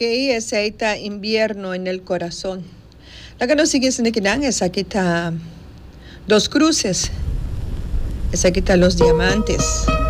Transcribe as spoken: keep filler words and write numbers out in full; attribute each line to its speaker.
Speaker 1: que es esta invierno en el corazón. La que nos sigue es es aquí está dos cruces. Es aquí está los diamantes.